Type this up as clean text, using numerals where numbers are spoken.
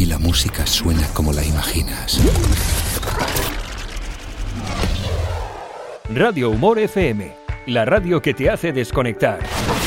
la música suena como la imaginas. Radio Humor FM, la radio que te hace desconectar.